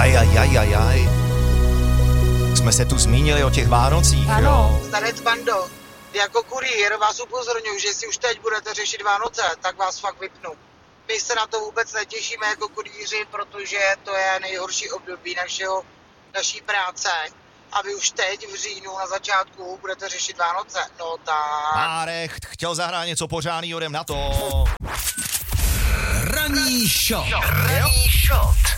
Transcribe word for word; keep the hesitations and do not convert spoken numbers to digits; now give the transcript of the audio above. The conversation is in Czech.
Jaj, jaj, jaj, jaj, jaj. Jsme se tu zmínili o těch Vánocích, Ano. jo. Starec Bando, jako kurýr vás upozorňuji, že si už teď budete řešit Vánoce, tak vás fakt vypnu. My se na to vůbec netěšíme jako kurýři, protože to je nejhorší období našeho, naší práce. A vy už teď v říjnu na začátku budete řešit Vánoce. No tak... Márek chtěl zahrát něco pořádného, jdem na to. Ranní shot. Ranní shot.